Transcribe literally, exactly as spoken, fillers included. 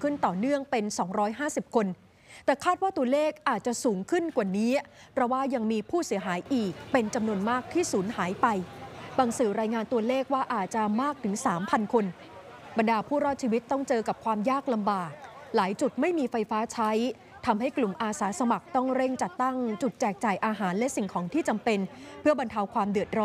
ขึ้นต่อเนื่องเป็นสองร้อยห้าสิบคนแต่คาดว่าตัวเลขอาจจะสูงขึ้นกว่านี้เพราะว่ายังมีผู้เสียหายอีกเป็นจำนวนมากที่สูญหายไปบางสื่อรายงานตัวเลขว่าอาจจะมากถึง สามพัน คนบรรดาผู้รอดชีวิตต้องเจอกับความยากลำบากหลายจุดไม่มีไฟฟ้าใช้ทำให้กลุ่มอาสาสมัครต้องเร่งจัดตั้งจุดแจกจ่ายอาหารและสิ่งของที่จำเป็นเพื่อบรรเทาความเดือดร้อน